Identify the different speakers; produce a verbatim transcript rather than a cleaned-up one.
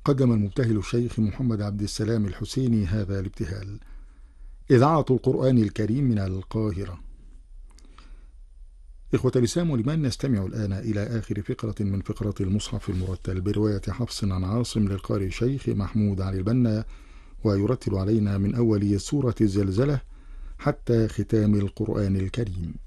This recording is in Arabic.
Speaker 1: قدم المبتهل الشيخ محمد عبد السلام الحسيني هذا الابتهال. إذاعة القرآن الكريم من القاهرة. إخوة الإسلام، ولمن نستمع الآن إلى آخر فقرة من فقرة المصحف المرتل برواية حفص عن عاصم للقارئ الشيخ محمود علي البنا، ويرتل علينا من أول سورة الزلزلة حتى ختام القرآن الكريم.